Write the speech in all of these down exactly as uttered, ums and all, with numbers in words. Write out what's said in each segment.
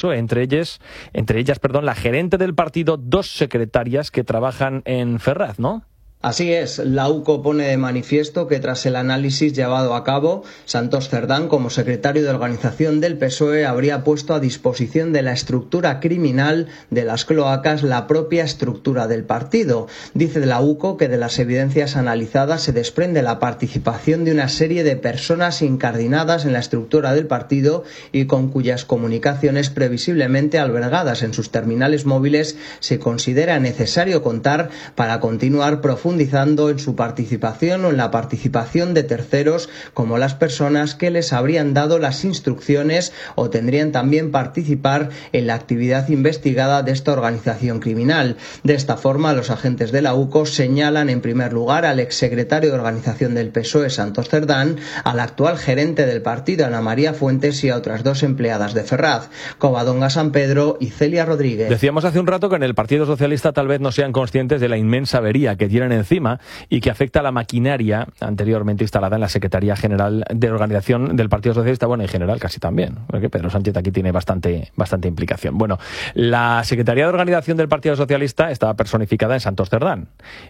P S O E, entre ellas, entre ellas, perdón, la gerente del partido, dos secretarias que trabajan en Ferraz, ¿no? Así es, la U C O pone de manifiesto que tras el análisis llevado a cabo, Santos Cerdán, como secretario de organización del P S O E, habría puesto a disposición de la estructura criminal de las cloacas la propia estructura del partido. Dice de la U C O que de las evidencias analizadas se desprende la participación de una serie de personas incardinadas en la estructura del partido y con cuyas comunicaciones previsiblemente albergadas en sus terminales móviles se considera necesario contar para continuar profundizando en su participación o en la participación de terceros, como las personas que les habrían dado las instrucciones o tendrían también participar en la actividad investigada de esta organización criminal. De esta forma, los agentes de la U C O señalan en primer lugar al exsecretario de organización del P S O E, Santos Cerdán, al actual gerente del partido, Ana María Fuentes, y a otras dos empleadas de Ferraz, Covadonga San Pedro y Celia Rodríguez. Decíamos hace un rato que en el Partido Socialista tal vez no sean conscientes de la inmensa avería que tienen en encima y que afecta a la maquinaria anteriormente instalada en la Secretaría General de Organización del Partido Socialista, bueno, en general casi también, porque Pedro Sánchez aquí tiene bastante, bastante implicación. Bueno, la Secretaría de Organización del Partido Socialista estaba personificada en Santos Cerdán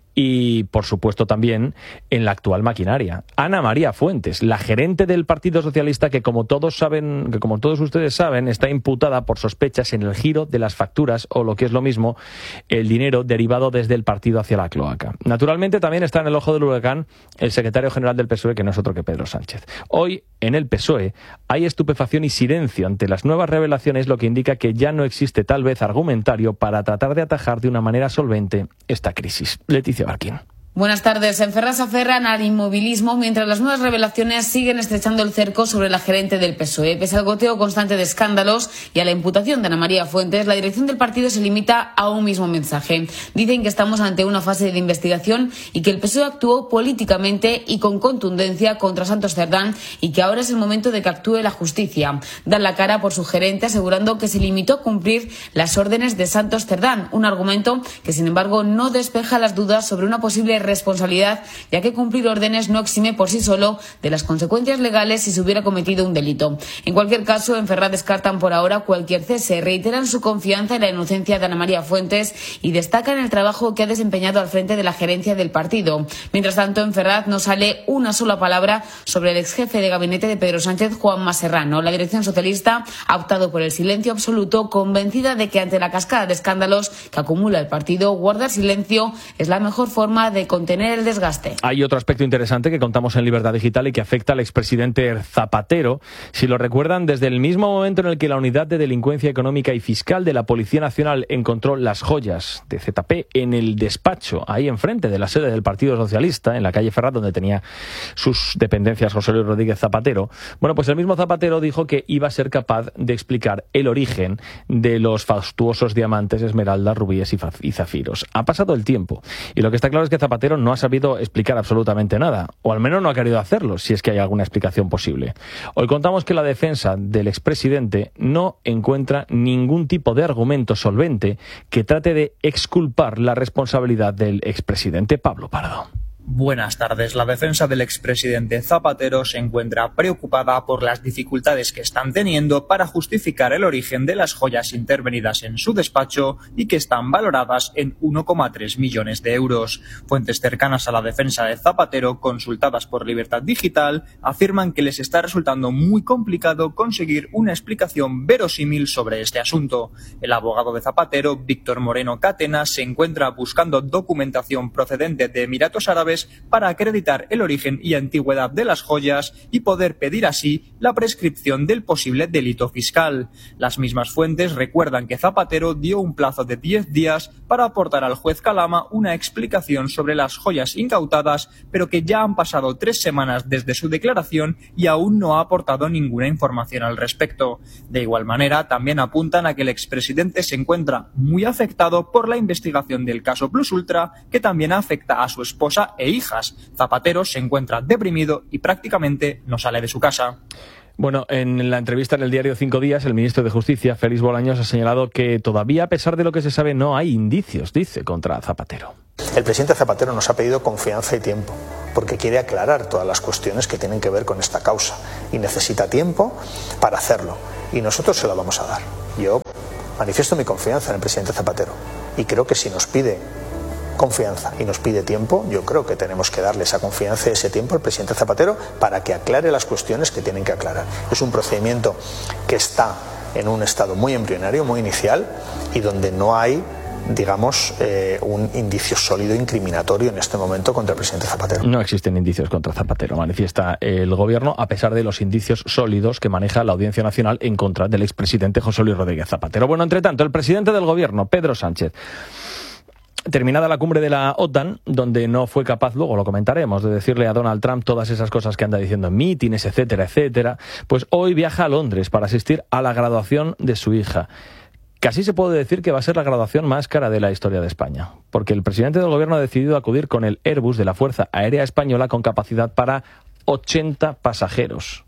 y, por supuesto, también en la actual maquinaria. Ana María Fuentes, la gerente del Partido Socialista, que como todos saben, que como todos ustedes saben, está imputada por sospechas en el giro de las facturas o, lo que es lo mismo, el dinero derivado desde el partido hacia la cloaca. Naturalmente también está en el ojo del huracán el secretario general del P S O E, que no es otro que Pedro Sánchez. Hoy, en el P S O E, hay estupefacción y silencio ante las nuevas revelaciones, lo que indica que ya no existe tal vez argumentario para tratar de atajar de una manera solvente esta crisis. Leticia Barquín. Buenas tardes. En Ferraz se aferran al inmovilismo mientras las nuevas revelaciones siguen estrechando el cerco sobre la gerente del P S O E. Pese al goteo constante de escándalos y a la imputación de Ana María Fuentes, la dirección del partido se limita a un mismo mensaje. Dicen que estamos ante una fase de investigación y que el P S O E actuó políticamente y con contundencia contra Santos Cerdán y que ahora es el momento de que actúe la justicia. Dan la cara por su gerente asegurando que se limitó a cumplir las órdenes de Santos Cerdán, un argumento que sin embargo no despeja las dudas sobre una posible responsabilidad, ya que cumplir órdenes no exime por sí solo de las consecuencias legales si se hubiera cometido un delito. En cualquier caso, en Ferraz descartan por ahora cualquier cese, reiteran su confianza en la inocencia de Ana María Fuentes y destacan el trabajo que ha desempeñado al frente de la gerencia del partido. Mientras tanto, en Ferraz no sale una sola palabra sobre el exjefe de gabinete de Pedro Sánchez, Juanma Serrano. La dirección socialista ha optado por el silencio absoluto, convencida de que ante la cascada de escándalos que acumula el partido, guardar silencio es la mejor forma de contener el desgaste. Hay otro aspecto interesante que contamos en Libertad Digital y que afecta al expresidente Zapatero. Si lo recuerdan, desde el mismo momento en el que la Unidad de Delincuencia Económica y Fiscal de la Policía Nacional encontró las joyas de Z P en el despacho, ahí enfrente de la sede del Partido Socialista, en la calle Ferraz, donde tenía sus dependencias José Luis Rodríguez Zapatero, bueno, pues el mismo Zapatero dijo que iba a ser capaz de explicar el origen de los fastuosos diamantes, esmeraldas, rubíes y zafiros. Ha pasado el tiempo y lo que está claro es que Zapatero no ha sabido explicar absolutamente nada, o al menos no ha querido hacerlo, si es que hay alguna explicación posible. Hoy contamos que la defensa del expresidente no encuentra ningún tipo de argumento solvente que trate de exculpar la responsabilidad del expresidente Pablo Pardo. Buenas tardes. La defensa del expresidente Zapatero se encuentra preocupada por las dificultades que están teniendo para justificar el origen de las joyas intervenidas en su despacho y que están valoradas en uno coma tres millones de euros. Fuentes cercanas a la defensa de Zapatero, consultadas por Libertad Digital, afirman que les está resultando muy complicado conseguir una explicación verosímil sobre este asunto. El abogado de Zapatero, Víctor Moreno Catena, se encuentra buscando documentación procedente de Emiratos Árabes para acreditar el origen y antigüedad de las joyas y poder pedir así la prescripción del posible delito fiscal. Las mismas fuentes recuerdan que Zapatero dio un plazo de diez días para aportar al juez Calama una explicación sobre las joyas incautadas, pero que ya han pasado tres semanas desde su declaración y aún no ha aportado ninguna información al respecto. De igual manera, también apuntan a que el expresidente se encuentra muy afectado por la investigación del caso Plus Ultra, que también afecta a su esposa e hijas. Zapatero se encuentra deprimido y prácticamente no sale de su casa. Bueno, en la entrevista en el diario Cinco Días, el ministro de Justicia, Félix Bolaños, ha señalado que todavía, a pesar de lo que se sabe, no hay indicios, dice, contra Zapatero. El presidente Zapatero nos ha pedido confianza y tiempo, porque quiere aclarar todas las cuestiones que tienen que ver con esta causa y necesita tiempo para hacerlo. Y nosotros se lo vamos a dar. Yo manifiesto mi confianza en el presidente Zapatero y creo que si nos pide confianza y nos pide tiempo, yo creo que tenemos que darle esa confianza y ese tiempo al presidente Zapatero para que aclare las cuestiones que tienen que aclarar. Es un procedimiento que está en un estado muy embrionario, muy inicial y donde no hay, digamos, eh, un indicio sólido incriminatorio en este momento contra el presidente Zapatero. No existen indicios contra Zapatero, manifiesta el gobierno, a pesar de los indicios sólidos que maneja la Audiencia Nacional en contra del expresidente José Luis Rodríguez Zapatero. Bueno, entre tanto, el presidente del gobierno, Pedro Sánchez, terminada la cumbre de la OTAN, donde no fue capaz, luego lo comentaremos, de decirle a Donald Trump todas esas cosas que anda diciendo en mítines, etcétera, etcétera, pues hoy viaja a Londres para asistir a la graduación de su hija. Casi se puede decir que va a ser la graduación más cara de la historia de España, porque el presidente del gobierno ha decidido acudir con el Airbus de la Fuerza Aérea Española con capacidad para ochenta pasajeros.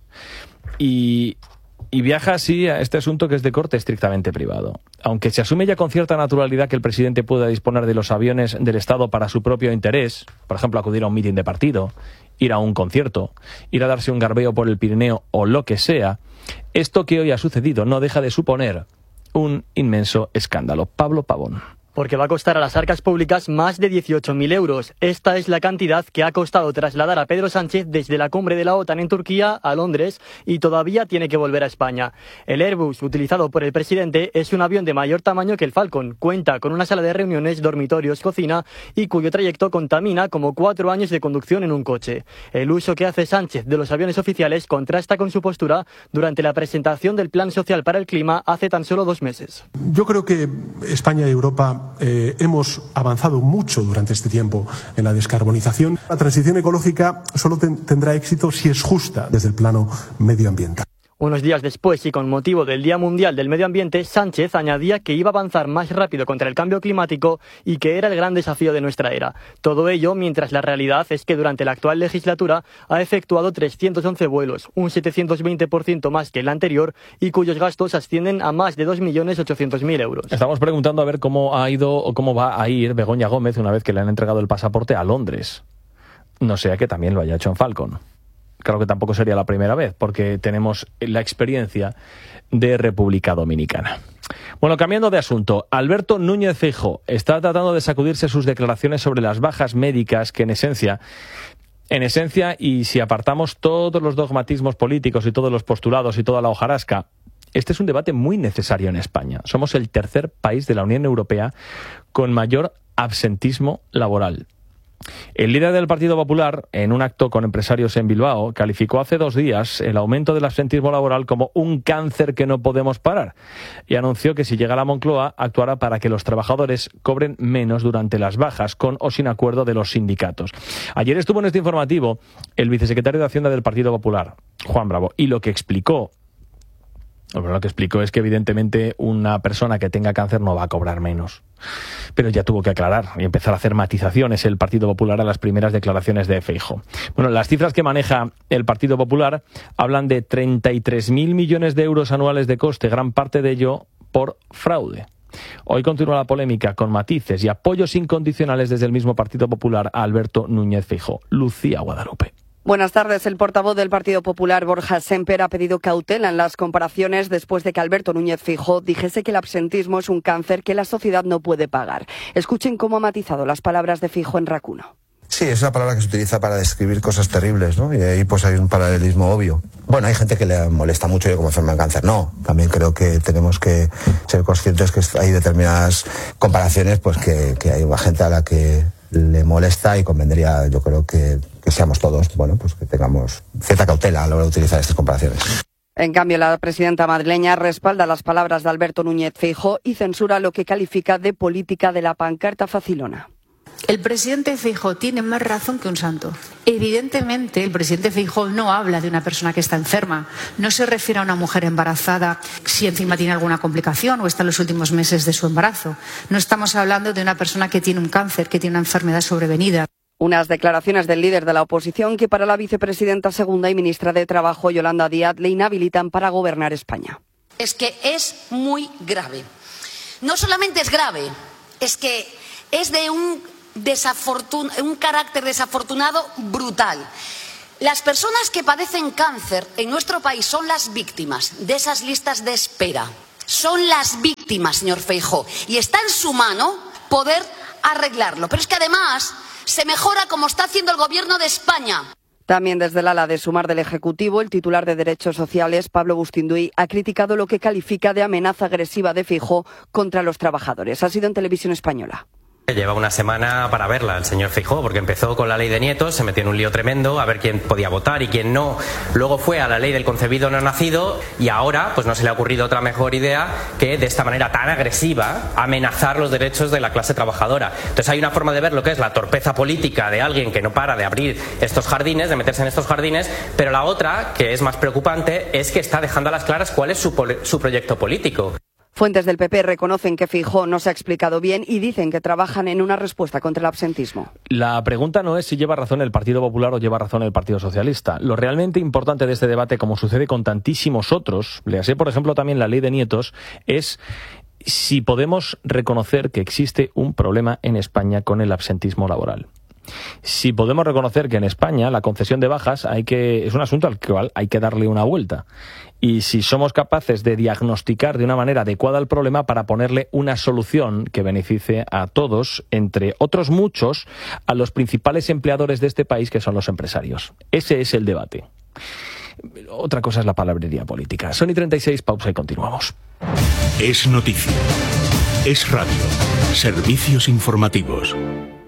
Y... Y viaja así a este asunto que es de corte estrictamente privado. Aunque se asume ya con cierta naturalidad que el presidente pueda disponer de los aviones del Estado para su propio interés, por ejemplo, acudir a un mitin de partido, ir a un concierto, ir a darse un garbeo por el Pirineo o lo que sea, esto que hoy ha sucedido no deja de suponer un inmenso escándalo. Pablo Pavón. Porque va a costar a las arcas públicas más de dieciocho mil euros. Esta es la cantidad que ha costado trasladar a Pedro Sánchez desde la cumbre de la OTAN en Turquía a Londres y todavía tiene que volver a España. El Airbus utilizado por el presidente es un avión de mayor tamaño que el Falcon. Cuenta con una sala de reuniones, dormitorios, cocina y cuyo trayecto contamina como cuatro años de conducción en un coche. El uso que hace Sánchez de los aviones oficiales contrasta con su postura durante la presentación del Plan Social para el Clima hace tan solo dos meses. Yo creo que España y Europa Eh, hemos avanzado mucho durante este tiempo en la descarbonización. La transición ecológica solo ten, tendrá éxito si es justa desde el plano medioambiental. Unos días después y con motivo del Día Mundial del Medio Ambiente, Sánchez añadía que iba a avanzar más rápido contra el cambio climático y que era el gran desafío de nuestra era. Todo ello mientras la realidad es que durante la actual legislatura ha efectuado trescientos once vuelos, un setecientos veinte por ciento más que el anterior y cuyos gastos ascienden a más de dos millones ochocientos mil euros. Estamos preguntando a ver cómo ha ido o cómo va a ir Begoña Gómez una vez que le han entregado el pasaporte a Londres. No sea que también lo haya hecho en Falcon. Creo que tampoco sería la primera vez, porque tenemos la experiencia de República Dominicana. Bueno, cambiando de asunto, Alberto Núñez Feijóo está tratando de sacudirse sus declaraciones sobre las bajas médicas que en esencia, en esencia, y si apartamos todos los dogmatismos políticos y todos los postulados y toda la hojarasca, este es un debate muy necesario en España. Somos el tercer país de la Unión Europea con mayor absentismo laboral. El líder del Partido Popular, en un acto con empresarios en Bilbao, calificó hace dos días el aumento del absentismo laboral como un cáncer que no podemos parar y anunció que si llega a la Moncloa actuará para que los trabajadores cobren menos durante las bajas, con o sin acuerdo de los sindicatos. Ayer estuvo en este informativo el vicesecretario de Hacienda del Partido Popular, Juan Bravo, y lo que explicó Bueno, lo que explicó es que evidentemente una persona que tenga cáncer no va a cobrar menos. Pero ya tuvo que aclarar y empezar a hacer matizaciones el Partido Popular a las primeras declaraciones de Feijóo. Bueno, las cifras que maneja el Partido Popular hablan de treinta y tres mil millones de euros anuales de coste, gran parte de ello por fraude. Hoy continúa la polémica con matices y apoyos incondicionales desde el mismo Partido Popular a Alberto Núñez Feijóo. Lucía Guadalupe. Buenas tardes. El portavoz del Partido Popular, Borja Sémper, ha pedido cautela en las comparaciones después de que Alberto Núñez Feijóo dijese que el absentismo es un cáncer que la sociedad no puede pagar. Escuchen cómo ha matizado las palabras de Feijóo en Racuno. Sí, es una palabra que se utiliza para describir cosas terribles, ¿no? Y ahí pues hay un paralelismo obvio. Bueno, hay gente que le molesta mucho yo como enferma de cáncer. No, también creo que tenemos que ser conscientes que hay determinadas comparaciones pues que, que hay gente a la que le molesta y convendría, yo creo que, que seamos todos, bueno, pues que tengamos cierta cautela a la hora de utilizar estas comparaciones. En cambio, la presidenta madrileña respalda las palabras de Alberto Núñez Feijóo y censura lo que califica de política de la pancarta facilona. El presidente Feijóo tiene más razón que un santo. Evidentemente, el presidente Feijóo no habla de una persona que está enferma. No se refiere a una mujer embarazada si encima tiene alguna complicación o está en los últimos meses de su embarazo. No estamos hablando de una persona que tiene un cáncer, que tiene una enfermedad sobrevenida. Unas declaraciones del líder de la oposición que para la vicepresidenta segunda y ministra de Trabajo, Yolanda Díaz, le inhabilitan para gobernar España. Es que es muy grave. No solamente es grave, es que es de un... Desafortun- un carácter desafortunado brutal. Las personas que padecen cáncer en nuestro país son las víctimas de esas listas de espera. son las víctimas, señor Feijóo, y está en su mano poder arreglarlo. Pero es que además se mejora como está haciendo el Gobierno de España. También desde el ala de Sumar del Ejecutivo, el titular de Derechos Sociales, Pablo Bustinduy, ha criticado lo que califica de amenaza agresiva de Feijóo contra los trabajadores. Ha sido en Televisión Española. Lleva una semana para verla el señor Feijóo, porque empezó con la ley de nietos, se metió en un lío tremendo a ver quién podía votar y quién no. Luego fue a la ley del concebido no nacido y ahora pues no se le ha ocurrido otra mejor idea que de esta manera tan agresiva amenazar los derechos de la clase trabajadora. Entonces hay una forma de ver lo que es la torpeza política de alguien que no para de abrir estos jardines, de meterse en estos jardines, pero la otra, que es más preocupante, es que está dejando a las claras cuál es su, su proyecto político. Fuentes del P P reconocen que Feijóo no se ha explicado bien y dicen que trabajan en una respuesta contra el absentismo. La pregunta no es si lleva razón el Partido Popular o lleva razón el Partido Socialista. Lo realmente importante de este debate, como sucede con tantísimos otros, léase por ejemplo también la ley de nietos, es si podemos reconocer que existe un problema en España con el absentismo laboral. Si podemos reconocer que en España la concesión de bajas hay que, es un asunto al cual hay que darle una vuelta. Y si somos capaces de diagnosticar de una manera adecuada el problema para ponerle una solución que beneficie a todos, entre otros muchos, a los principales empleadores de este país, que son los empresarios. Ese es el debate. Otra cosa es la palabrería política. Son y treinta y seis, pausa y continuamos. Es noticia. Es radio. Servicios informativos.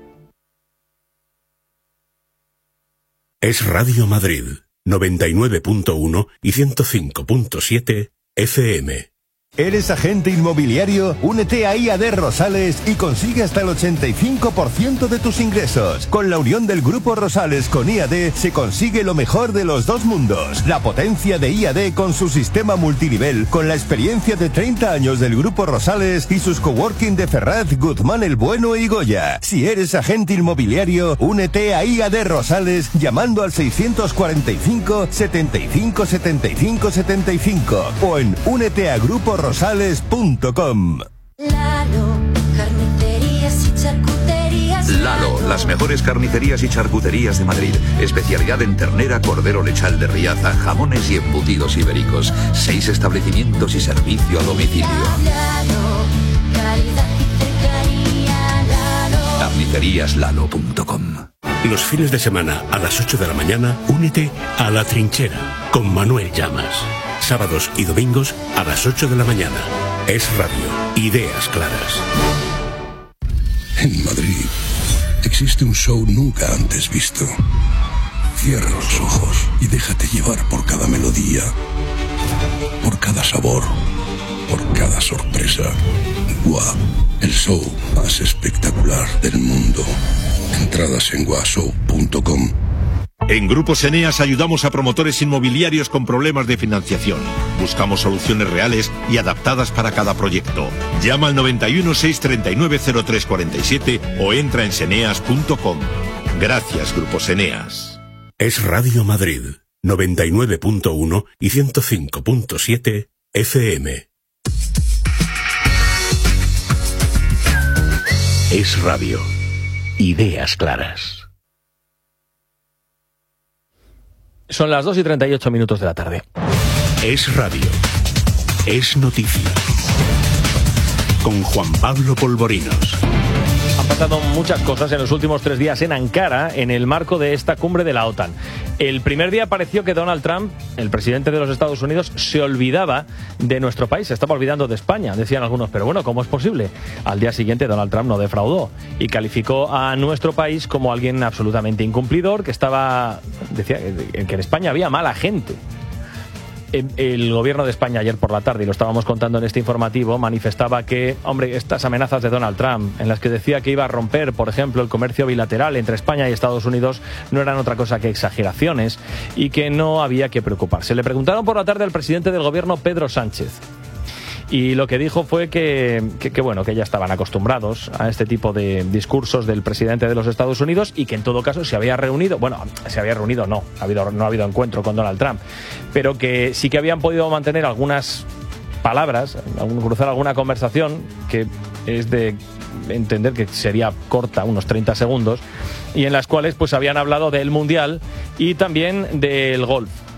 Es Radio Madrid, noventa y nueve punto uno y ciento cinco punto siete F M. ¿Eres agente inmobiliario? Únete a I A D Rosales y consigue hasta el ochenta y cinco por ciento de tus ingresos. Con la unión del Grupo Rosales con I A D se consigue lo mejor de los dos mundos. La potencia de I A D con su sistema multinivel, con la experiencia de treinta años del Grupo Rosales y sus coworking de Ferraz, Guzmán el Bueno y Goya. Si eres agente inmobiliario, únete a I A D Rosales llamando al seiscientos cuarenta y cinco, setenta y cinco, setenta y cinco, setenta y cinco o en únete a grupo rosales punto com. Lalo, carnicerías y charcuterías. Lalo, las mejores carnicerías y charcuterías de Madrid. Especialidad en ternera, cordero lechal de Riaza, jamones y embutidos ibéricos. Seis establecimientos y servicio a domicilio. Lalo, calidad y cercanía. Lalo. carnicerías lalo punto com. Los fines de semana a las ocho de la mañana, únete a La Trinchera con Manuel Llamas. Sábados y domingos a las ocho de la mañana. Es radio. Ideas claras. En Madrid existe un show nunca antes visto. Cierra los ojos y déjate llevar por cada melodía, por cada sabor, por cada sorpresa. Gua, el show más espectacular del mundo. Entradas en gua show punto com. En Grupos Eneas ayudamos a promotores inmobiliarios con problemas de financiación. Buscamos soluciones reales y adaptadas para cada proyecto. Llama al noventa y uno, seiscientos treinta y nueve, cero tres cuarenta y siete o entra en seneas punto com. Gracias, Grupos Eneas. Es Radio Madrid, noventa y nueve punto uno y ciento cinco punto siete F M. Es radio. Ideas claras. Son las dos y treinta y ocho minutos de la tarde. Es radio. Es noticia. Con Juan Pablo Polvorinos. Han pasado muchas cosas en los últimos tres días en Ankara en el marco de esta cumbre de la OTAN. El primer día pareció que Donald Trump, el presidente de los Estados Unidos, se olvidaba de nuestro país, se estaba olvidando de España, decían algunos, pero bueno, ¿cómo es posible? Al día siguiente Donald Trump no defraudó y calificó a nuestro país como alguien absolutamente incumplidor, que estaba, decía que en España había mala gente. El gobierno de España ayer por la tarde, y lo estábamos contando en este informativo, manifestaba que, hombre, estas amenazas de Donald Trump, en las que decía que iba a romper, por ejemplo, el comercio bilateral entre España y Estados Unidos, no eran otra cosa que exageraciones y que no había que preocuparse. Le preguntaron por la tarde al presidente del gobierno, Pedro Sánchez. Y lo que dijo fue que, que, que, bueno, que ya estaban acostumbrados a este tipo de discursos del presidente de los Estados Unidos y que en todo caso se había reunido, bueno, se había reunido, no, ha habido, no ha habido encuentro con Donald Trump, pero que sí que habían podido mantener algunas palabras, cruzar alguna conversación que es de entender que sería corta, unos treinta segundos, y en las cuales pues habían hablado del Mundial y también del golf.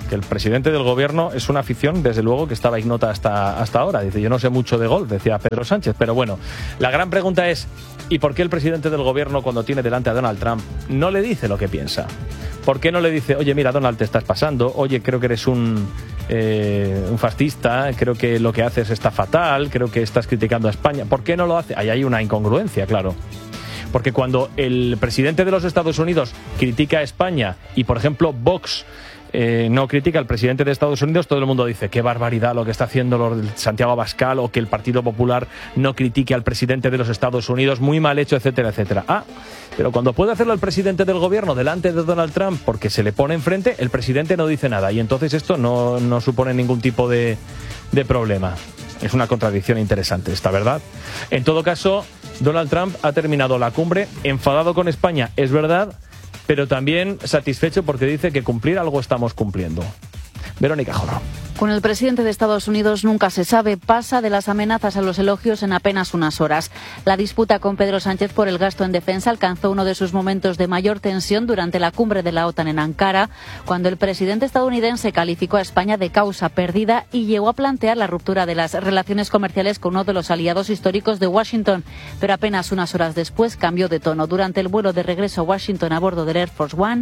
que el presidente del gobierno es una afición, desde luego, que estaba ignota hasta, hasta ahora. Dice, yo no sé mucho de golf, decía Pedro Sánchez, pero bueno, la gran pregunta es, ¿y por qué el presidente del gobierno, cuando tiene delante a Donald Trump, no le dice lo que piensa? ¿Por qué no le dice, oye, mira, Donald, te estás pasando, oye, creo que eres un, eh, un fascista, creo que lo que haces está fatal, creo que estás criticando a España? ¿Por qué no lo hace? Ahí hay una incongruencia, claro. Porque cuando el presidente de los Estados Unidos critica a España y, por ejemplo, Vox Eh, no critica al presidente de Estados Unidos, todo el mundo dice qué barbaridad lo que está haciendo Santiago Abascal, o que el Partido Popular no critique al presidente de los Estados Unidos, muy mal hecho, etcétera, etcétera. Ah, pero cuando puede hacerlo el presidente del gobierno delante de Donald Trump porque se le pone enfrente, el presidente no dice nada, y entonces esto no, no supone ningún tipo de, de problema. Es una contradicción interesante esta, ¿verdad? En todo caso, Donald Trump ha terminado la cumbre enfadado con España, es verdad, pero también satisfecho porque dice que cumplir algo estamos cumpliendo. Verónica Joro. Con el presidente de Estados Unidos nunca se sabe, pasa de las amenazas a los elogios en apenas unas horas. La disputa con Pedro Sánchez por el gasto en defensa alcanzó uno de sus momentos de mayor tensión durante la cumbre de la OTAN en Ankara, cuando el presidente estadounidense calificó a España de causa perdida y llegó a plantear la ruptura de las relaciones comerciales con uno de los aliados históricos de Washington. Pero apenas unas horas después cambió de tono. Durante el vuelo de regreso a Washington a bordo del Air Force One,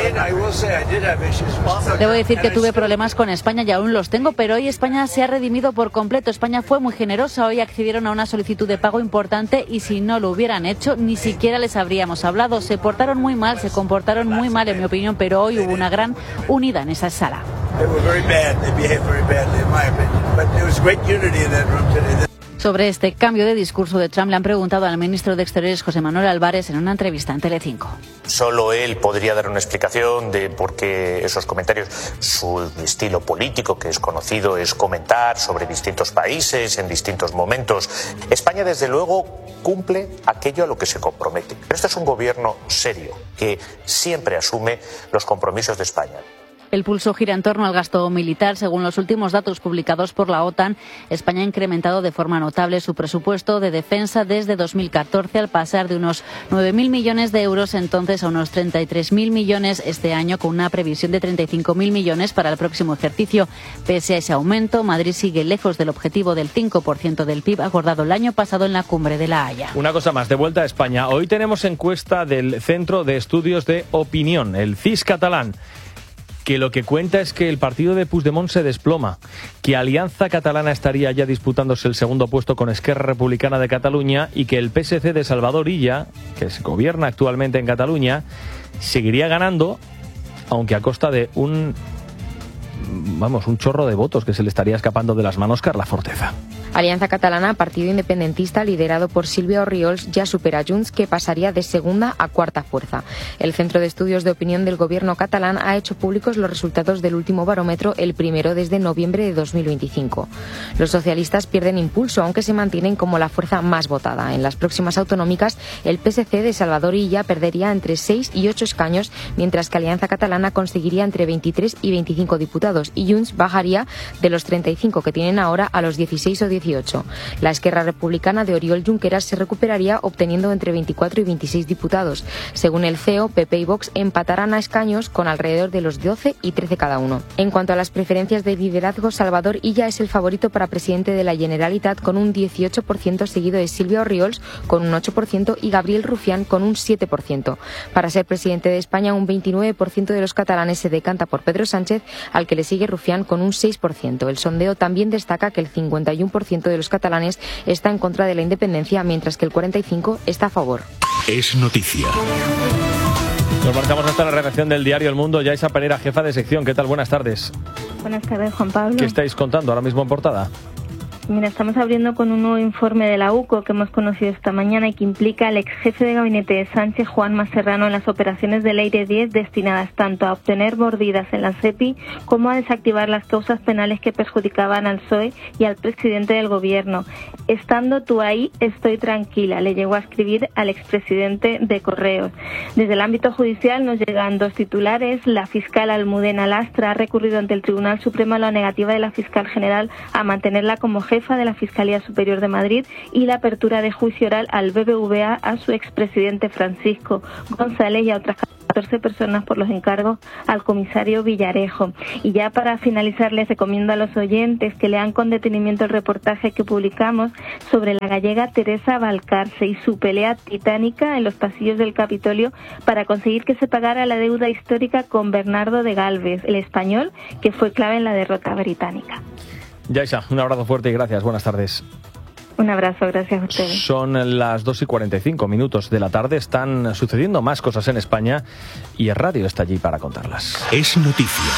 debo decir que tuve problemas con España y aún los tengo, pero hoy España se ha redimido por completo. España fue muy generosa, hoy accedieron a una solicitud de pago importante y si no lo hubieran hecho ni siquiera les habríamos hablado. Se portaron muy mal, se comportaron muy mal en mi opinión, pero hoy hubo una gran unidad en esa sala. Sobre este cambio de discurso de Trump le han preguntado al ministro de Exteriores, José Manuel Álvarez, en una entrevista en Telecinco. Solo él podría dar una explicación de por qué esos comentarios. Su estilo político, que es conocido, es comentar sobre distintos países en distintos momentos. España, desde luego, cumple aquello a lo que se compromete. Pero este es un gobierno serio, que siempre asume los compromisos de España. El pulso gira en torno al gasto militar. Según los últimos datos publicados por la OTAN, España ha incrementado de forma notable su presupuesto de defensa desde dos mil catorce, al pasar de unos nueve mil millones de euros entonces a unos treinta y tres mil millones este año, con una previsión de treinta y cinco mil millones para el próximo ejercicio. Pese a ese aumento, Madrid sigue lejos del objetivo del cinco por ciento del P I B acordado el año pasado en la cumbre de La Haya. Una cosa más, de vuelta a España. Hoy tenemos encuesta del Centro de Estudios de Opinión, el C I S catalán, que lo que cuenta es que el partido de Puigdemont se desploma, que Alianza Catalana estaría ya disputándose el segundo puesto con Esquerra Republicana de Cataluña y que el P S C de Salvador Illa, que se gobierna actualmente en Cataluña, seguiría ganando, aunque a costa de un, vamos, un chorro de votos que se le estaría escapando de las manos Carla Forteza. Alianza Catalana, partido independentista liderado por Sílvia Orriols, ya supera a Junts, que pasaría de segunda a cuarta fuerza. El Centro de Estudios de Opinión del Gobierno catalán ha hecho públicos los resultados del último barómetro, el primero desde noviembre de dos mil veinticinco. Los socialistas pierden impulso, aunque se mantienen como la fuerza más votada. En las próximas autonómicas, el P S C de Salvador Illa perdería entre seis y ocho escaños, mientras que Alianza Catalana conseguiría entre veintitrés y veinticinco diputados, y Junts bajaría de los treinta y cinco que tienen ahora a los dieciséis o dieciocho. La Esquerra Republicana de Oriol Junqueras se recuperaría obteniendo entre veinticuatro y veintiséis diputados. Según el C E O, P P y Vox empatarán a escaños con alrededor de los doce y trece cada uno. En cuanto a las preferencias de liderazgo, Salvador Illa es el favorito para presidente de la Generalitat con un dieciocho por ciento, seguido de Sílvia Orriols con un ocho por ciento y Gabriel Rufián con un siete por ciento. Para ser presidente de España, un veintinueve por ciento de los catalanes se decanta por Pedro Sánchez, al que le sigue Rufián con un seis por ciento. El sondeo también destaca que el cincuenta y uno por ciento de los catalanes está en contra de la independencia, mientras que el cuarenta y cinco por ciento está a favor. Es noticia. Nos marchamos hasta la redacción del diario El Mundo. Yaisa Pereira, jefa de sección. ¿Qué tal? Buenas tardes. Buenas tardes, Juan Pablo. ¿Qué estáis contando ahora mismo en portada? Mira, estamos abriendo con un nuevo informe de la U C O que hemos conocido esta mañana y que implica al ex jefe de gabinete de Sánchez, Juanma Serrano, en las operaciones del Eire diez destinadas tanto a obtener mordidas en la SEPI como a desactivar las causas penales que perjudicaban al P S O E y al presidente del gobierno. Estando tú ahí, estoy tranquila, le llegó a escribir al expresidente de Correos. Desde el ámbito judicial nos llegan dos titulares. La fiscal Almudena Lastra ha recurrido ante el Tribunal Supremo a la negativa de la fiscal general a mantenerla como jefe jefa de la Fiscalía Superior de Madrid y la apertura de juicio oral al B B V A a su expresidente Francisco González y a otras catorce personas por los encargos al comisario Villarejo. Y ya para finalizar, les recomiendo a los oyentes que lean con detenimiento el reportaje que publicamos sobre la gallega Teresa Valcarce y su pelea titánica en los pasillos del Capitolio para conseguir que se pagara la deuda histórica con Bernardo de Galvez, el español, que fue clave en la derrota británica. Yaisa, un abrazo fuerte y gracias. Buenas tardes. Un abrazo, gracias a ustedes. Son las dos y cuarenta y cinco minutos de la tarde. Están sucediendo más cosas en España y el radio está allí para contarlas. Es noticia.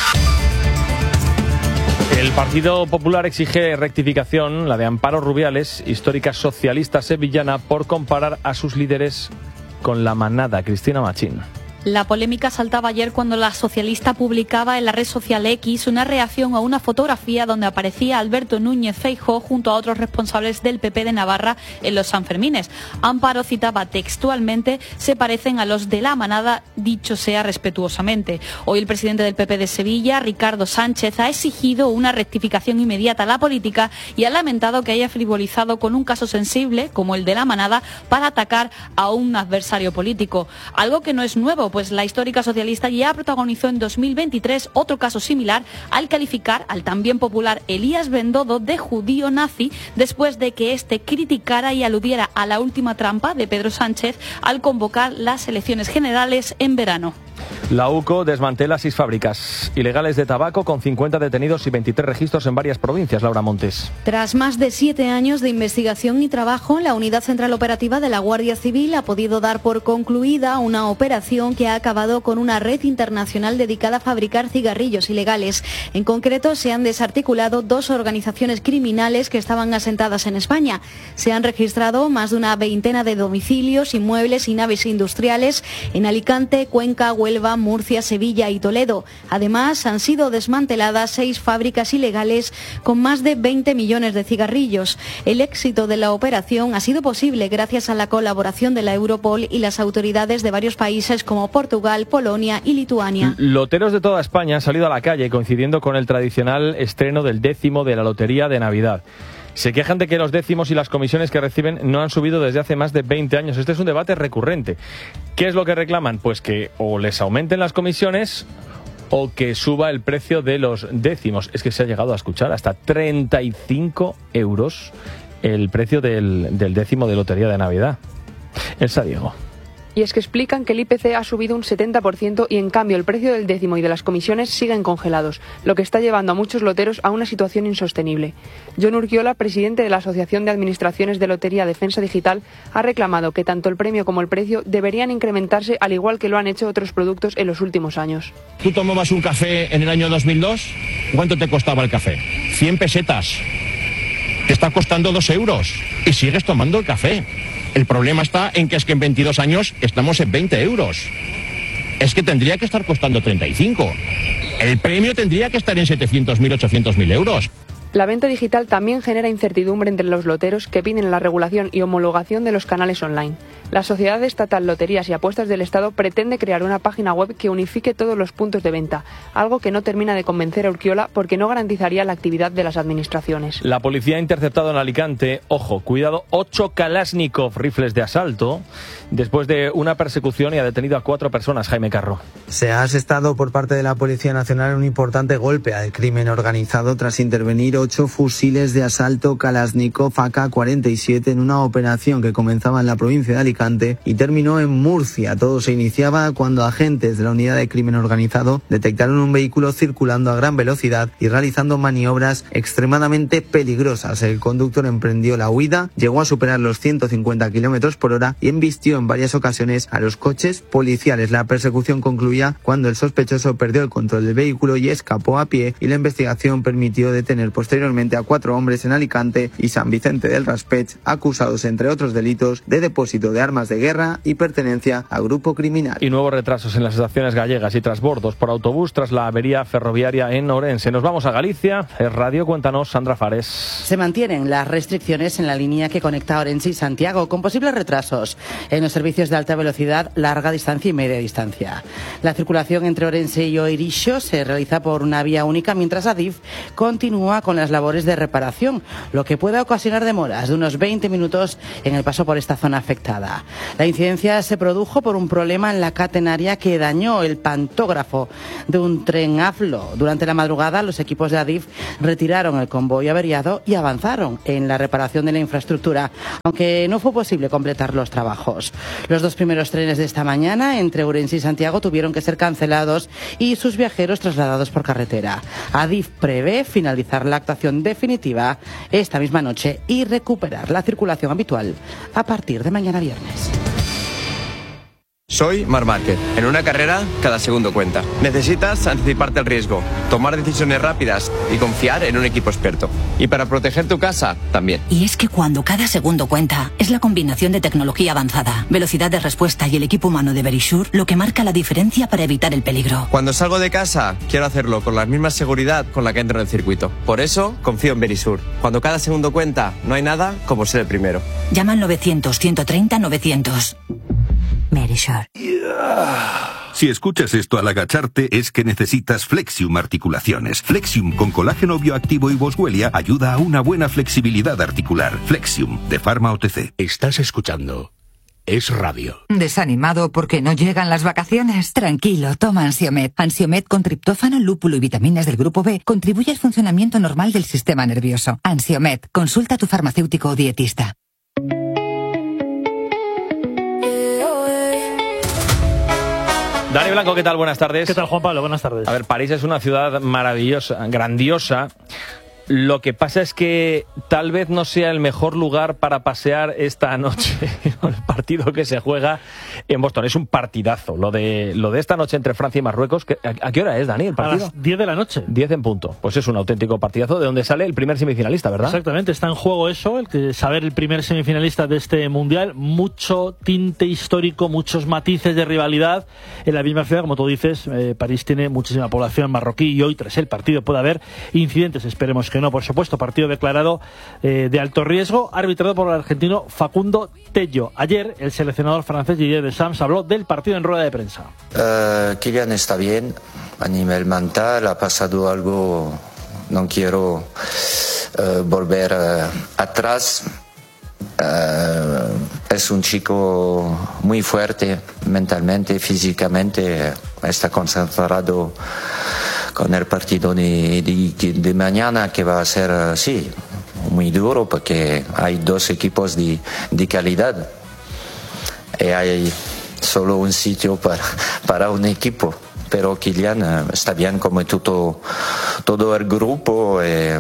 El Partido Popular exige rectificación, la de Amparo Rubiales, histórica socialista sevillana, por comparar a sus líderes con la manada. Cristina Machín. La polémica saltaba ayer cuando la socialista publicaba en la red social X una reacción a una fotografía donde aparecía Alberto Núñez Feijóo junto a otros responsables del P P de Navarra en los Sanfermines. Amparo citaba textualmente: se parecen a los de la manada, dicho sea respetuosamente. Hoy el presidente del P P de Sevilla, Ricardo Sánchez, ha exigido una rectificación inmediata a la política y ha lamentado que haya frivolizado con un caso sensible como el de la manada para atacar a un adversario político. Algo que no es nuevo, pues la histórica socialista ya protagonizó en dos mil veintitrés otro caso similar al calificar al también popular Elías Bendodo de judío nazi después de que éste criticara y aludiera a la última trampa de Pedro Sánchez al convocar las elecciones generales en verano. La UCO desmantela seis fábricas ilegales de tabaco con cincuenta detenidos y veintitrés registros en varias provincias. Laura Montes. Tras más de siete años de investigación y trabajo, la Unidad Central Operativa de la Guardia Civil ha podido dar por concluida una operación que ha acabado con una red internacional dedicada a fabricar cigarrillos ilegales. En concreto, se han desarticulado dos organizaciones criminales que estaban asentadas en España. Se han registrado más de una veintena de domicilios, inmuebles y naves industriales en Alicante, Cuenca, Huelva, Murcia, Sevilla y Toledo. Además, han sido desmanteladas seis fábricas ilegales con más de veinte millones de cigarrillos. El éxito de la operación ha sido posible gracias a la colaboración de la Europol y las autoridades de varios países como Portugal, Polonia y Lituania. Loteros de toda España han salido a la calle coincidiendo con el tradicional estreno del décimo de la Lotería de Navidad. Se quejan de que los décimos y las comisiones que reciben no han subido desde hace más de veinte años. Este es un debate recurrente. ¿Qué es lo que reclaman? Pues que o les aumenten las comisiones o que suba el precio de los décimos. Es que se ha llegado a escuchar hasta treinta y cinco euros el precio del, del décimo de Lotería de Navidad. Elsa Diego. Y es que explican que el I P C ha subido un setenta por ciento y en cambio el precio del décimo y de las comisiones siguen congelados, lo que está llevando a muchos loteros a una situación insostenible. John Urquiola, presidente de la Asociación de Administraciones de Lotería Defensa Digital, ha reclamado que tanto el premio como el precio deberían incrementarse al igual que lo han hecho otros productos en los últimos años. ¿Tú tomabas un café en el año dos mil dos? ¿Cuánto te costaba el café? cien pesetas. Te está costando dos euros y sigues tomando el café. El problema está en que es que en veintidós años estamos en veinte euros. Es que tendría que estar costando treinta y cinco. El premio tendría que estar en setecientos mil, ochocientos mil euros. La venta digital también genera incertidumbre entre los loteros que piden la regulación y homologación de los canales online. La Sociedad Estatal Loterías y Apuestas del Estado pretende crear una página web que unifique todos los puntos de venta, algo que no termina de convencer a Urquiola porque no garantizaría la actividad de las administraciones. La policía ha interceptado en Alicante, ojo, cuidado, ocho Kalashnikov rifles de asalto después de una persecución y ha detenido a cuatro personas. Jaime Carro. Se ha asestado por parte de la Policía Nacional un importante golpe al crimen organizado tras intervenir ocho fusiles de asalto Kalashnikov A K cuarenta y siete en una operación que comenzaba en la provincia de Alicante y terminó en Murcia. Todo se iniciaba cuando agentes de la unidad de crimen organizado detectaron un vehículo circulando a gran velocidad y realizando maniobras extremadamente peligrosas. El conductor emprendió la huida, llegó a superar los ciento cincuenta kilómetros por hora y embistió en varias ocasiones a los coches policiales. La persecución concluía cuando el sospechoso perdió el control del vehículo y escapó a pie, y la investigación permitió detener posteriormente a cuatro hombres en Alicante y San Vicente del Raspeig, acusados entre otros delitos de depósito de armas de guerra y pertenencia a grupo criminal. Y nuevos retrasos en las estaciones gallegas y transbordos por autobús tras la avería ferroviaria en Orense. Nos vamos a Galicia. Es Radio, cuéntanos, Sandra Fares. Se mantienen las restricciones en la línea que conecta Orense y Santiago, con posibles retrasos en los servicios de alta velocidad, larga distancia y media distancia. La circulación entre Orense y Oirixo se realiza por una vía única, mientras Adif continúa con la las labores de reparación, lo que puede ocasionar demoras de unos veinte minutos en el paso por esta zona afectada. La incidencia se produjo por un problema en la catenaria que dañó el pantógrafo de un tren AFLO. Durante la madrugada, los equipos de Adif retiraron el convoy averiado y avanzaron en la reparación de la infraestructura, aunque no fue posible completar los trabajos. Los dos primeros trenes de esta mañana entre Ourense y Santiago tuvieron que ser cancelados y sus viajeros trasladados por carretera. Adif prevé finalizar la actuación definitiva esta misma noche y recuperar la circulación habitual a partir de mañana viernes. Soy Marc Márquez. En una carrera, cada segundo cuenta. Necesitas anticiparte al riesgo, tomar decisiones rápidas y confiar en un equipo experto. Y para proteger tu casa, también. Y es que cuando cada segundo cuenta, es la combinación de tecnología avanzada, velocidad de respuesta y el equipo humano de Verisure lo que marca la diferencia para evitar el peligro. Cuando salgo de casa, quiero hacerlo con la misma seguridad con la que entro en el circuito. Por eso, confío en Verisure. Cuando cada segundo cuenta, no hay nada como ser el primero. Llama al novecientos, ciento treinta, novecientos. Verisure. Si escuchas esto al agacharte es que necesitas Flexium Articulaciones. Flexium con colágeno bioactivo y boswellia ayuda a una buena flexibilidad articular. Flexium de Pharma O T C. Estás escuchando Es Radio. ¿Desanimado porque no llegan las vacaciones? Tranquilo, toma Ansiomed. Ansiomed con triptófano, lúpulo y vitaminas del grupo B contribuye al funcionamiento normal del sistema nervioso. Ansiomed, consulta a tu farmacéutico o dietista. Dani Blanco, ¿qué tal? Buenas tardes. ¿Qué tal, Juan Pablo? Buenas tardes. A ver, París es una ciudad maravillosa, grandiosa. Lo que pasa es que tal vez no sea el mejor lugar para pasear esta noche. El partido que se juega en Boston es un partidazo. Lo de lo de esta noche entre Francia y Marruecos. ¿A, a qué hora es, Dani, el partido? A las diez de la noche. diez en punto. Pues es un auténtico partidazo de donde sale el primer semifinalista, ¿verdad? Exactamente. Está en juego eso, el que saber el primer semifinalista de este Mundial. Mucho tinte histórico, muchos matices de rivalidad. En la misma ciudad, como tú dices, eh, París tiene muchísima población marroquí y hoy, tras el partido, puede haber incidentes. Esperemos que no, por supuesto. Partido declarado eh, de alto riesgo, arbitrado por el argentino Facundo Tello. Ayer, el seleccionador francés Didier Deschamps habló del partido en rueda de prensa. Uh, Kylian está bien a nivel mental, ha pasado algo, no quiero uh, volver uh, atrás. Uh, es un chico muy fuerte mentalmente, físicamente, está concentrado con el partido de, de, de mañana, que va a ser, sí, muy duro, porque hay dos equipos de, de calidad y hay solo un sitio para, para un equipo. Pero Kylian está bien, como todo, todo el grupo, eh,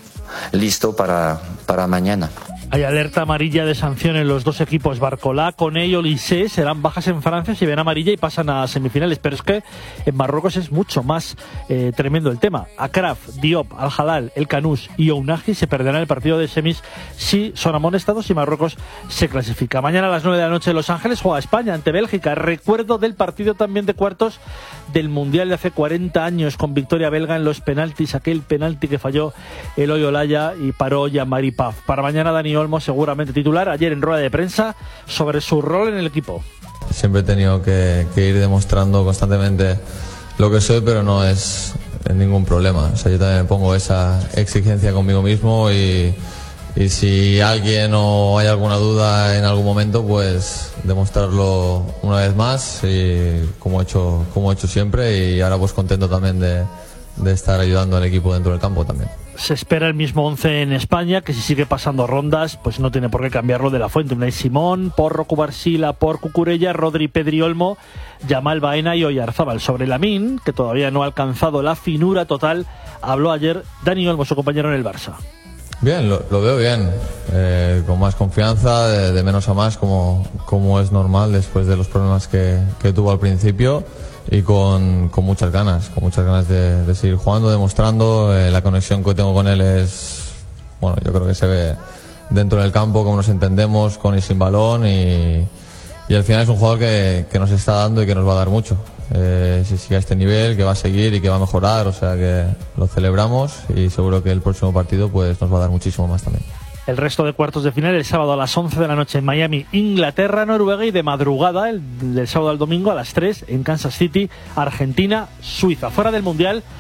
listo para, para mañana. Hay alerta amarilla de sanción en los dos equipos. Barcolá, Koné y Olise serán bajas en Francia si ven amarilla y pasan a semifinales. Pero es que en Marruecos es mucho más eh, tremendo el tema. Akraf, Diop, Al-Halal, El Canous y Ounahi se perderán el partido de semis si son amonestados y Marruecos se clasifica. Mañana a las nueve de la noche en Los Ángeles juega España ante Bélgica. Recuerdo del partido también de cuartos del Mundial de hace cuarenta años con victoria belga en los penaltis. Aquel penalti que falló Eloy Olaya y paró Jean-Marie Paf. Para mañana Dani Olmo seguramente titular, ayer en rueda de prensa sobre su rol en el equipo. Siempre he tenido que, que ir demostrando constantemente lo que soy, pero no es ningún problema. O sea, yo también me pongo esa exigencia conmigo mismo y, y si alguien o hay alguna duda en algún momento, pues demostrarlo una vez más, y como he hecho, como he hecho siempre, y ahora pues contento también de, de estar ayudando al equipo dentro del campo también. Se espera el mismo once en España, que si sigue pasando rondas, pues no tiene por qué cambiarlo de la fuente. Unai Simón, Porro, Cubarsila, Por Cucurella, Rodri, Pedri Olmo, Yamal Baena y Oyarzábal. Sobre Lamine, que todavía no ha alcanzado la finura total, habló ayer Dani Olmo, su compañero en el Barça. Bien, lo, lo veo bien, eh, con más confianza, de, de menos a más, como, como es normal después de los problemas que, que tuvo al principio. Y con, con muchas ganas, con muchas ganas de, de seguir jugando, demostrando. Eh, la conexión que tengo con él es, bueno, yo creo que se ve dentro del campo, cómo nos entendemos con y sin balón, y, y al final es un jugador que, que nos está dando y que nos va a dar mucho. Eh, si sigue a este nivel, que va a seguir y que va a mejorar, o sea que lo celebramos y seguro que el próximo partido pues nos va a dar muchísimo más también. El resto de cuartos de final el sábado a las once de la noche en Miami, Inglaterra, Noruega, y de madrugada, el, del sábado al domingo a las tres en Kansas City, Argentina, Suiza. Fuera del Mundial,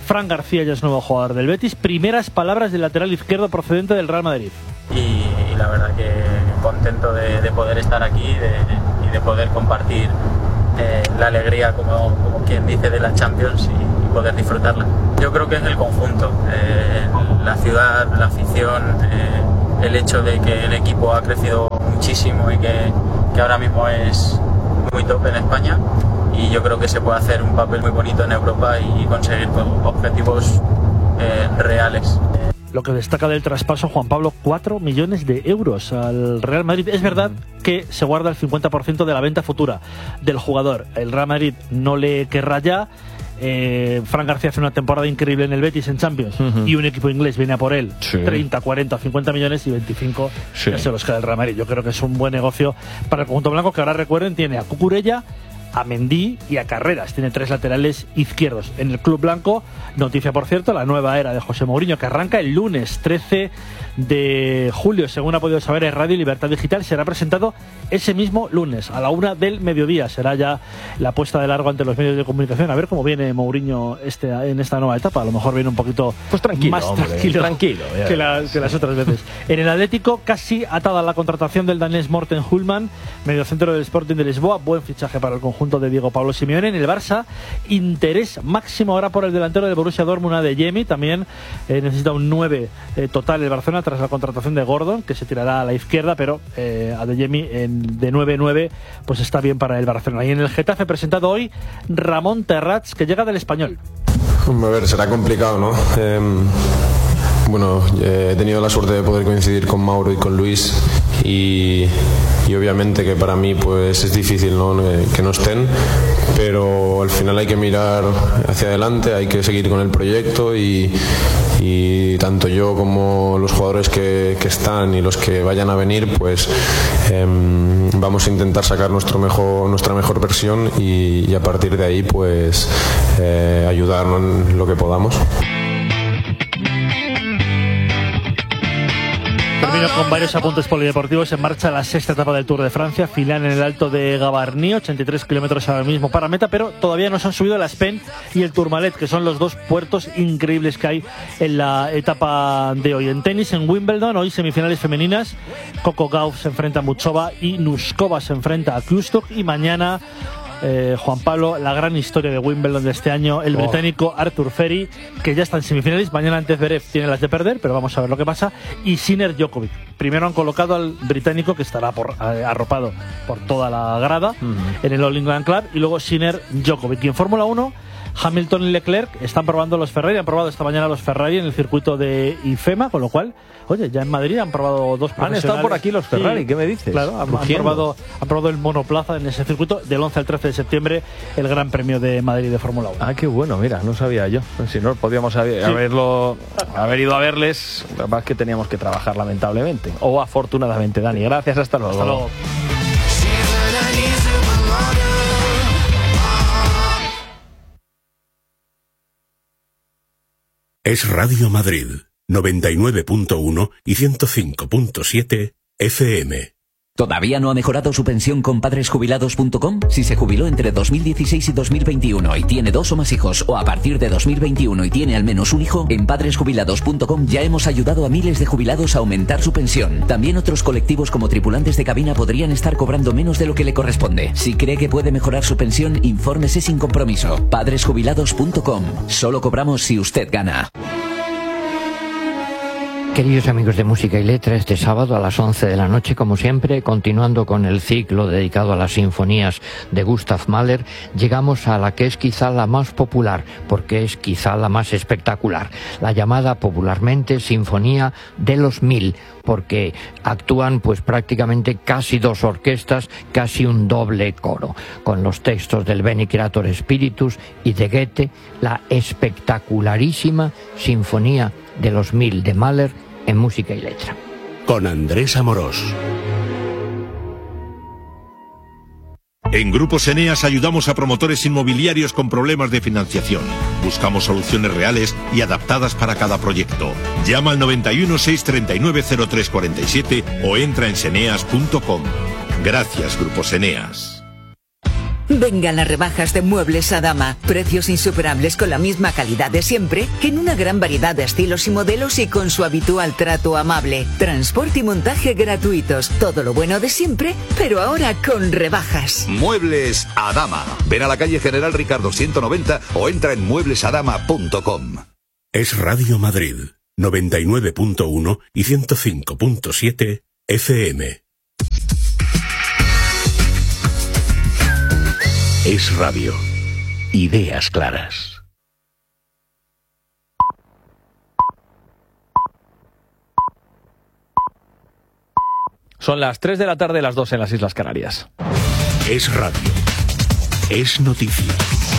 Fran García ya es nuevo jugador del Betis. Primeras palabras del lateral izquierdo procedente del Real Madrid. Y, y la verdad que contento de, de poder estar aquí de, y de poder compartir eh, la alegría, como, como quien dice, de la Champions y, y poder disfrutarla. Yo creo que es el conjunto, eh, la ciudad, la afición, eh, el hecho de que el equipo ha crecido muchísimo y que, que ahora mismo es muy top en España, y yo creo que se puede hacer un papel muy bonito en Europa y conseguir objetivos eh, reales. Lo que destaca del traspaso, Juan Pablo, cuatro millones de euros al Real Madrid. Es verdad que se guarda el cincuenta por ciento de la venta futura del jugador. El Real Madrid no le querrá ya. Eh, Fran García hace una temporada increíble en el Betis en Champions, uh-huh. y un equipo inglés viene a por él, sí. treinta, cuarenta, cincuenta millones, y veinticinco sí. ya se los queda el Real Madrid. Yo creo que es un buen negocio para el conjunto blanco, que ahora, recuerden, tiene a Cucurella, a Mendy y a Carreras. Tiene tres laterales izquierdos. En el club blanco, noticia por cierto, la nueva era de José Mourinho, que arranca el lunes trece de julio, según ha podido saber en Radio Libertad Digital. Será presentado ese mismo lunes a la una del mediodía. Será ya la puesta de largo ante los medios de comunicación. A ver cómo viene Mourinho este, en esta nueva etapa. A lo mejor viene un poquito pues tranquilo, más hombre, tranquilo, tranquilo que, la, que las otras veces. En el Atlético, casi atada la contratación del danés Morten Hulman, mediocentro del Sporting de Lisboa. Buen fichaje para el conjunto de Diego Pablo Simeone. En el Barça, interés máximo ahora por el delantero del Borussia Dortmund, Adeyemi. También eh, necesita un nueve eh, total el Barcelona tras la contratación de Gordon, que se tirará a la izquierda, pero eh, Adeyemi en, de nueve nueve pues está bien para el Barcelona. Y en el Getafe, presentado hoy Ramón Terrats, que llega del Español. A ver, será complicado, ¿no? Eh, bueno, eh, he tenido la suerte de poder coincidir con Mauro y con Luis, y, y obviamente que para mí pues es difícil, ¿no?, que no estén, pero al final hay que mirar hacia adelante, hay que seguir con el proyecto, y, y tanto yo como los jugadores que, que están y los que vayan a venir, pues eh, vamos a intentar sacar nuestro mejor, nuestra mejor versión, y, y a partir de ahí pues eh, ayudarnos en lo que podamos. Termino con varios apuntes polideportivos. En marcha la sexta etapa del Tour de Francia, final en el Alto de Gavarnie, ochenta y tres kilómetros ahora mismo para meta, pero todavía no se han subido la Spen y el Tourmalet, que son los dos puertos increíbles que hay en la etapa de hoy. En tenis, en Wimbledon, hoy semifinales femeninas, Coco Gauff se enfrenta a Muchova y Nuskova se enfrenta a Klustuk, y mañana Eh, Juan Pablo, la gran historia de Wimbledon de este año, el oh. británico Arthur Ferry, que ya está en semifinales. Mañana ante Zverev tiene las de perder, pero vamos a ver lo que pasa. Y Sinner Djokovic. Primero han colocado al británico, que estará por, eh, arropado por toda la grada, uh-huh. en el All England Club, y luego Sinner Djokovic. Y en Fórmula uno, Hamilton y Leclerc están probando los Ferrari. Han probado esta mañana los Ferrari en el circuito de IFEMA, con lo cual, oye, ya en Madrid han probado dos profesionales. Han estado por aquí los Ferrari, sí. ¿Qué me dices? Claro, han, han, probado, han probado el monoplaza en ese circuito del once al trece de septiembre, el Gran Premio de Madrid de Fórmula uno. Ah, qué bueno, mira, no sabía yo. Si no, podíamos haber, sí. haberlo, haber ido a verles. La verdad es que teníamos que trabajar, lamentablemente. O afortunadamente, Dani. Gracias, hasta luego. Hasta luego. Es Radio Madrid, noventa y nueve punto uno y ciento cinco punto siete F M. ¿Todavía no ha mejorado su pensión con padres jubilados punto com? Si se jubiló entre dos mil dieciséis y dos mil veintiuno y tiene dos o más hijos, o a partir de dos mil veintiuno y tiene al menos un hijo, en padres jubilados punto com ya hemos ayudado a miles de jubilados a aumentar su pensión. También otros colectivos como tripulantes de cabina podrían estar cobrando menos de lo que le corresponde. Si cree que puede mejorar su pensión, infórmese sin compromiso. padres jubilados punto com. Solo cobramos si usted gana. Queridos amigos de Música y Letra, este sábado a las once de la noche, como siempre, continuando con el ciclo dedicado a las sinfonías de Gustav Mahler, llegamos a la que es quizá la más popular, porque es quizá la más espectacular, la llamada popularmente Sinfonía de los Mil, porque actúan pues prácticamente casi dos orquestas, casi un doble coro, con los textos del Beni Creator Spiritus y de Goethe, la espectacularísima Sinfonía de los Mil de Mahler en Música y Letra. Con Andrés Amorós. En Grupos Eneas ayudamos a promotores inmobiliarios con problemas de financiación. Buscamos soluciones reales y adaptadas para cada proyecto. Llama al noventa y uno, seiscientos treinta y nueve, cero tres cuarenta y siete o entra en seneas punto com. Gracias, Grupos Eneas. Vengan las rebajas de Muebles Adama. Precios insuperables con la misma calidad de siempre, en una gran variedad de estilos y modelos y con su habitual trato amable. Transporte y montaje gratuitos. Todo lo bueno de siempre, pero ahora con rebajas. Muebles Adama. Ven a la calle General Ricardo ciento noventa o entra en muebles adama punto com. Es Radio Madrid, noventa y nueve punto uno y ciento cinco punto siete F M. Es radio. Ideas claras. Son las tres de la tarde, las dos en las Islas Canarias. Es radio. Es noticia.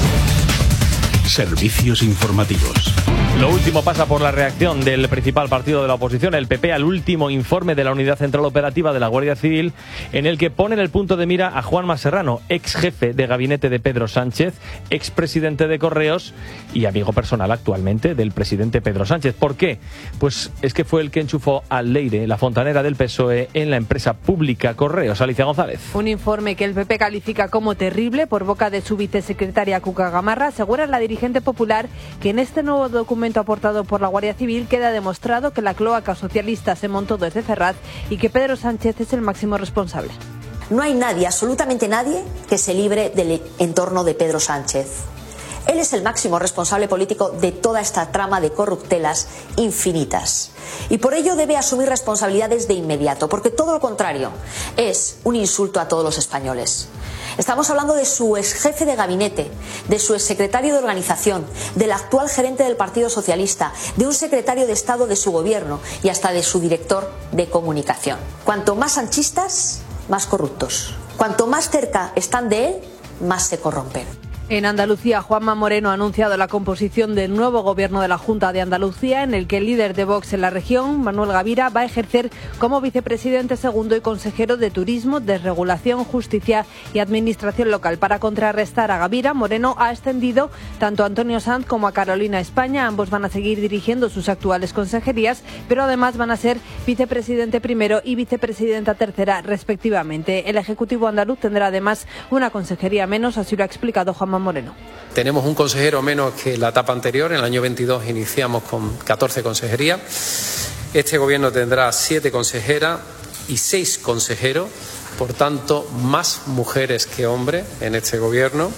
Servicios informativos. Lo último pasa por la reacción del principal partido de la oposición, el P P, al último informe de la Unidad Central Operativa de la Guardia Civil, en el que pone en el punto de mira a Juanma Serrano, ex jefe de gabinete de Pedro Sánchez, ex presidente de Correos y amigo personal actualmente del presidente Pedro Sánchez. ¿Por qué? Pues es que fue el que enchufó a Leire, la fontanera del P S O E, en la empresa pública Correos. Alicia González. Un informe que el P P califica como terrible por boca de su vicesecretaria Cuca Gamarra. Asegura la dirigente popular que en este nuevo documento aportado por la Guardia Civil queda demostrado que la cloaca socialista se montó desde Ferraz y que Pedro Sánchez es el máximo responsable. No hay nadie, absolutamente nadie, que se libre del entorno de Pedro Sánchez. Él es el máximo responsable político de toda esta trama de corruptelas infinitas. Y por ello debe asumir responsabilidades de inmediato, porque todo lo contrario es un insulto a todos los españoles. Estamos hablando de su ex jefe de gabinete, de su ex secretario de organización, del actual gerente del Partido Socialista, de un secretario de Estado de su gobierno y hasta de su director de comunicación. Cuanto más sanchistas, más corruptos. Cuanto más cerca están de él, más se corrompen. En Andalucía, Juanma Moreno ha anunciado la composición del nuevo gobierno de la Junta de Andalucía, en el que el líder de Vox en la región, Manuel Gavira, va a ejercer como vicepresidente segundo y consejero de Turismo, Desregulación, Justicia y Administración Local. Para contrarrestar a Gavira, Moreno ha extendido tanto a Antonio Sanz como a Carolina España. Ambos van a seguir dirigiendo sus actuales consejerías, pero además van a ser vicepresidente primero y vicepresidenta tercera, respectivamente. El Ejecutivo andaluz tendrá además una consejería menos, así lo ha explicado Juanma Moreno. Tenemos un consejero menos que la etapa anterior. En el año veintidós iniciamos con catorce consejerías. Este gobierno tendrá siete consejeras y seis consejeros, por tanto, más mujeres que hombres en este gobierno.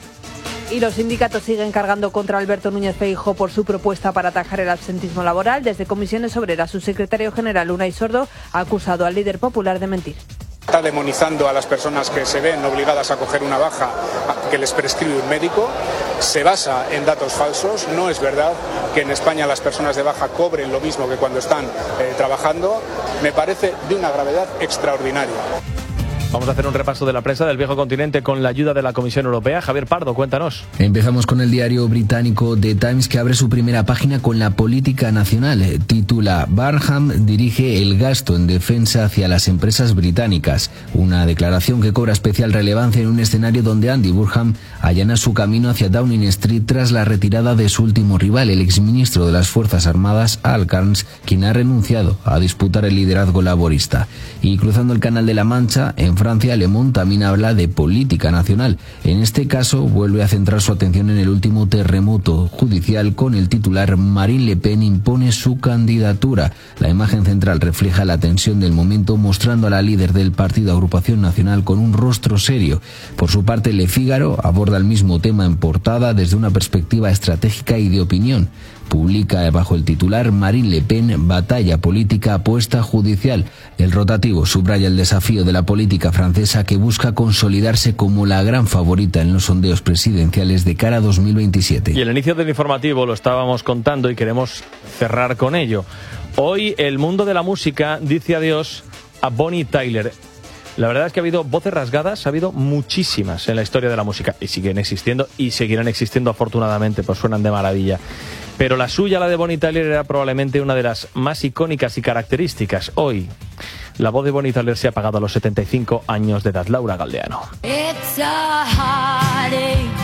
Y los sindicatos siguen cargando contra Alberto Núñez Feijóo por su propuesta para atajar el absentismo laboral. Desde Comisiones Obreras, su secretario general, Unai Sordo, ha acusado al líder popular de mentir. Está demonizando a las personas que se ven obligadas a coger una baja que les prescribe un médico. Se basa en datos falsos. No es verdad que en España las personas de baja cobren lo mismo que cuando están eh, trabajando. Me parece de una gravedad extraordinaria. Vamos a hacer un repaso de la prensa del viejo continente con la ayuda de la Comisión Europea. Javier Pardo, cuéntanos. Empezamos con el diario británico The Times, que abre su primera página con la política nacional. Titula: Barham dirige el gasto en defensa hacia las empresas británicas. Una declaración que cobra especial relevancia en un escenario donde Andy Burnham allana su camino hacia Downing Street tras la retirada de su último rival, el exministro de las Fuerzas Armadas, Al Cairns, quien ha renunciado a disputar el liderazgo laborista. Y cruzando el Canal de la Mancha, en Francia, Le Monde también habla de política nacional. En este caso, vuelve a centrar su atención en el último terremoto judicial con el titular: Marine Le Pen impone su candidatura. La imagen central refleja la tensión del momento, mostrando a la líder del partido Agrupación Nacional con un rostro serio. Por su parte, Le Figaro aborda el mismo tema en portada desde una perspectiva estratégica y de opinión. Publica bajo el titular: Marine Le Pen, batalla política, apuesta judicial. El rotativo subraya el desafío de la política francesa, que busca consolidarse como la gran favorita en los sondeos presidenciales de cara a dos mil veintisiete. Y el inicio del informativo lo estábamos contando y queremos cerrar con ello. Hoy el mundo de la música dice adiós a Bonnie Tyler. La verdad es que ha habido voces rasgadas, ha habido muchísimas en la historia de la música, y siguen existiendo y seguirán existiendo afortunadamente, pues suenan de maravilla. Pero la suya, la de Bonnie Tyler, era probablemente una de las más icónicas y características. Hoy, la voz de Bonnie Tyler se ha apagado a los setenta y cinco años de edad. Laura Galdeano. It's a heartache.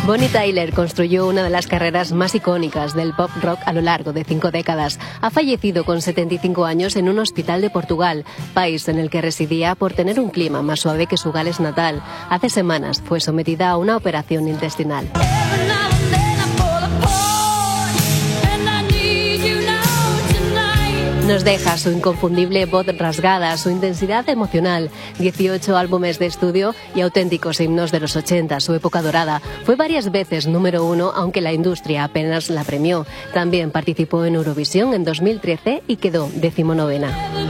Bonnie Tyler construyó una de las carreras más icónicas del pop rock a lo largo de cinco décadas. Ha fallecido con setenta y cinco años en un hospital de Portugal, país en el que residía por tener un clima más suave que su Gales natal. Hace semanas fue sometida a una operación intestinal. Nos deja su inconfundible voz rasgada, su intensidad emocional, dieciocho álbumes de estudio y auténticos himnos de los ochenta, su época dorada. Fue varias veces número uno, aunque la industria apenas la premió. También participó en Eurovisión en dos mil trece y quedó decimonovena.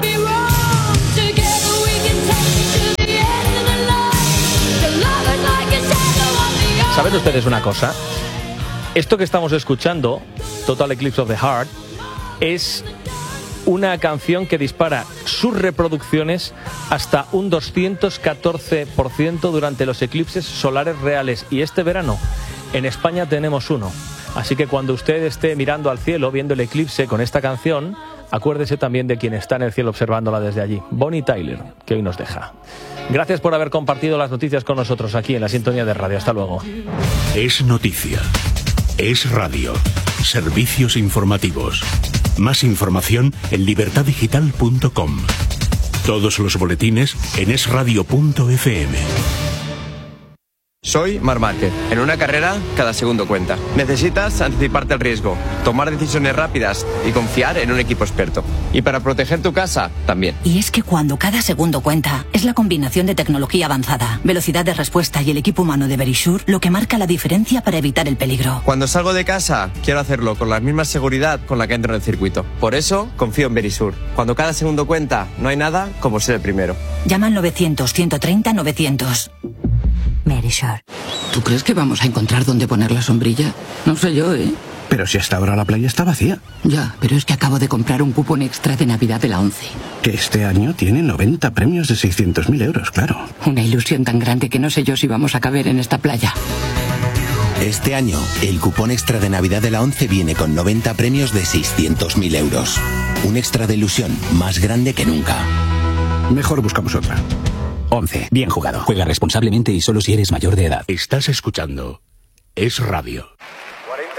¿Saben ustedes una cosa? Esto que estamos escuchando, Total Eclipse of the Heart, es una canción que dispara sus reproducciones hasta un doscientos catorce por ciento durante los eclipses solares reales. Y este verano en España tenemos uno. Así que cuando usted esté mirando al cielo, viendo el eclipse con esta canción, acuérdese también de quien está en el cielo observándola desde allí. Bonnie Tyler, que hoy nos deja. Gracias por haber compartido las noticias con nosotros aquí en la sintonía de radio. Hasta luego. Es noticia. Es radio. Servicios informativos. Más información en libertad digital punto com. Todos los boletines en es radio punto efe eme. Soy Marc Márquez. En una carrera, cada segundo cuenta. Necesitas anticiparte al riesgo, tomar decisiones rápidas y confiar en un equipo experto. Y para proteger tu casa, también. Y es que cuando cada segundo cuenta, es la combinación de tecnología avanzada, velocidad de respuesta y el equipo humano de Verisure lo que marca la diferencia para evitar el peligro. Cuando salgo de casa, quiero hacerlo con la misma seguridad con la que entro en el circuito. Por eso, confío en Verisure. Cuando cada segundo cuenta, no hay nada como ser el primero. Llama al novecientos, ciento treinta, novecientos. Verisure. ¿Tú crees que vamos a encontrar dónde poner la sombrilla? No sé yo, ¿eh? Pero si hasta ahora la playa está vacía. Ya, pero es que acabo de comprar un cupón extra de Navidad de la ONCE. Que este año tiene noventa premios de seiscientos mil euros, claro. Una ilusión tan grande que no sé yo si vamos a caber en esta playa. Este año, el cupón extra de Navidad de la ONCE viene con noventa premios de seiscientos mil euros. Un extra de ilusión más grande que nunca. Mejor buscamos otra. once. Bien jugado. Juega responsablemente y solo si eres mayor de edad. Estás escuchando Es Radio. cuarenta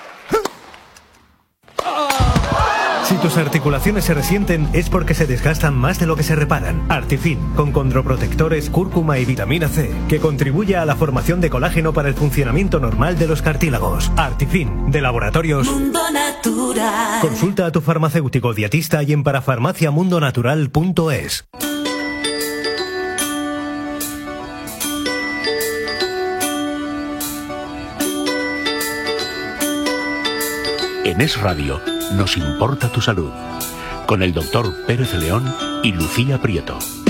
treinta. Si tus articulaciones se resienten es porque se desgastan más de lo que se reparan. Artifin, con condroprotectores, cúrcuma y vitamina C, que contribuye a la formación de colágeno para el funcionamiento normal de los cartílagos. Artifin, de Laboratorios Mundo Natural. Consulta a tu farmacéutico dietista y en parafarmacia mundo natural punto es. En Es Radio nos importa tu salud, con el doctor Pérez León y Lucía Prieto.